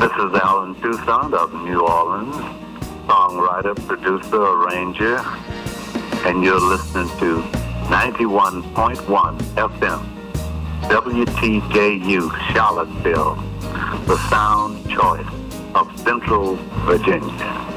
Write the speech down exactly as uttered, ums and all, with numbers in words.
This is Alan Toussaint of New Orleans, songwriter, producer, arranger, and you're listening to ninety-one point one F M, W T J U, Charlottesville, the sound choice of Central Virginia.